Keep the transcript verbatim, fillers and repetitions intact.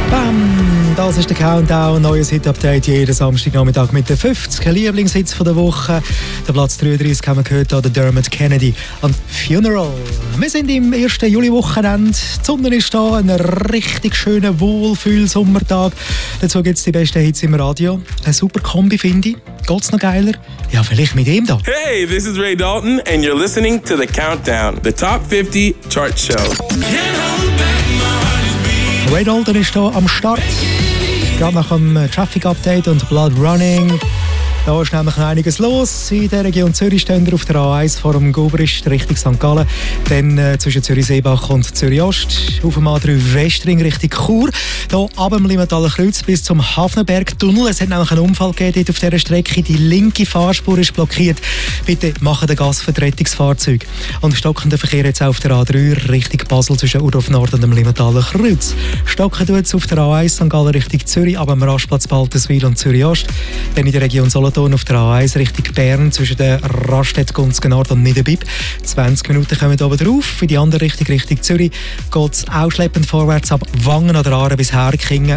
Bam! Das ist der Countdown, neues Hit-Update jeden Samstagnachmittag mit den fünfzig Lieblingshits der Woche. Der Platz dreiunddreißig haben wir gehört, hier, der Dermot Kennedy an Funeral. Wir sind im ersten Juli-Wochenende. Die Sonne ist da, ein richtig schöner Wohlfühl-Sommertag. Dazu gibt es die besten Hits im Radio. Eine super Kombi, finde ich. Geht's noch geiler? Ja, vielleicht mit ihm da. Hey, this is Ray Dalton and you're listening to The Countdown, the Top fifty Chart Show. Ray Dalton ist hier am Start. Gerade nach dem Traffic Update und Blood Running. Da ist nämlich noch einiges los. In der Region Zürich stehen wir auf der A eins vor dem Gubrist Richtung Sankt Gallen. Dann äh, zwischen Zürich-Seebach und Zürich-Ost. Auf dem A drei Westring Richtung Chur. Hier ab dem Limentaler Kreuz bis zum Hafnenberg-Tunnel. Es hat nämlich einen Unfall gegeben auf dieser Strecke. Die linke Fahrspur ist blockiert. Bitte machen den Gas für die Rettungsfahrzeuge. Und stockender Verkehr jetzt auf der A drei Richtung Basel zwischen Urdorf Nord und dem Limentaler Kreuz. Stocken tut es auf der A eins Sankt Gallen Richtung Zürich, ab dem Rastplatz Baltenswil und Zürich-Ost. Dann in der Region Solothurn auf der A eins Richtung Bern zwischen der Raststätte Gunzgen Nord und Niederbipp. zwanzig Minuten kommen oben drauf. Für die andere Richtung, Richtung Zürich, geht es auch schleppend vorwärts ab Wangen oder Aare bis Herkingen.